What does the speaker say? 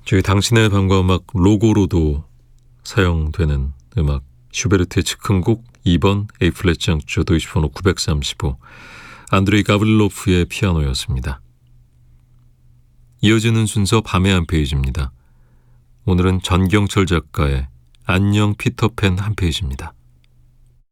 저희 당신의 밤과 음악 로고로도 사용되는 음악 슈베르트의 즉흥곡 2번 A플랫 장조 도이치번호 935 안드레이 가브릴로프의 피아노였습니다. 이어지는 순서 밤의 한 페이지입니다. 오늘은 전경철 작가의 안녕 피터팬 한 페이지입니다.